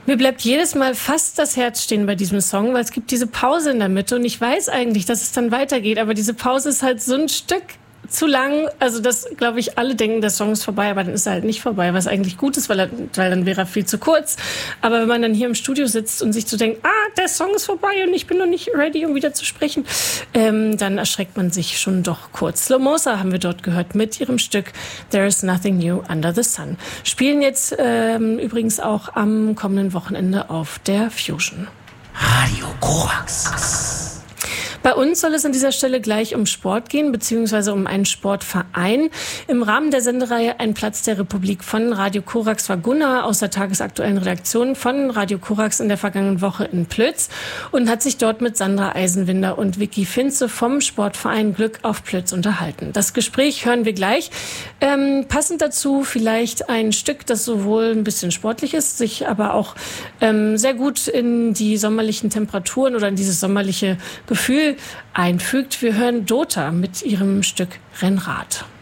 Mir bleibt jedes Mal fast das Herz stehen bei diesem Song, weil es gibt diese Pause in der Mitte und ich weiß eigentlich, dass es dann weitergeht, aber diese Pause ist halt so ein Stück zu lang. Also das, glaube ich, alle denken, der Song ist vorbei, aber dann ist er halt nicht vorbei, was eigentlich gut ist, weil dann wäre er viel zu kurz. Aber wenn man dann hier im Studio sitzt und sich so denkt, der Song ist vorbei und ich bin noch nicht ready, um wieder zu sprechen, dann erschreckt man sich schon doch kurz. Slomosa haben wir dort gehört mit ihrem Stück There is Nothing New Under the Sun. Spielen jetzt übrigens auch am kommenden Wochenende auf der Fusion. Radio Korax. Bei uns soll es an dieser Stelle gleich um Sport gehen, beziehungsweise um einen Sportverein. Im Rahmen der Sendereihe Ein Platz der Republik von Radio Korax war Gunnar aus der tagesaktuellen Redaktion von Radio Korax in der vergangenen Woche in Plötz und hat sich dort mit Sandra Eisenwinder und Vicky Finze vom Sportverein Glück auf Plötz unterhalten. Das Gespräch hören wir gleich. Passend dazu vielleicht ein Stück, das sowohl ein bisschen sportlich ist, sich aber auch sehr gut in die sommerlichen Temperaturen oder in dieses sommerliche Gefühl einfügt. Wir hören Dota mit ihrem Stück Rennrad.